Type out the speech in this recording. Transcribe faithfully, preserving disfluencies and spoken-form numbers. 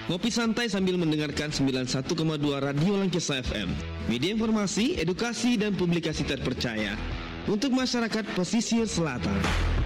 Ngopi santai sambil mendengarkan sembilan puluh satu koma dua Radio Langgesa F M. Media informasi, edukasi, dan publikasi terpercaya untuk masyarakat pesisir selatan.